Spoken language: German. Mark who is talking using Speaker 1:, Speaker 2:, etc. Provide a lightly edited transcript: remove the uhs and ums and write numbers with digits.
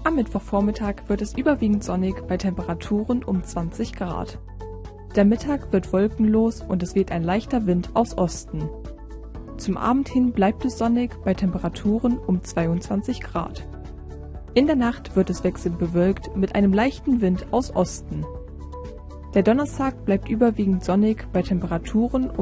Speaker 1: Am Mittwochvormittag wird es überwiegend sonnig bei Temperaturen um 20 Grad. Der Mittag wird wolkenlos und es weht ein leichter Wind aus Osten. Zum Abend hin bleibt es sonnig bei Temperaturen um 22 Grad. In der Nacht wird es wechselnd bewölkt mit einem leichten Wind aus Osten. Der Donnerstag bleibt überwiegend sonnig bei Temperaturen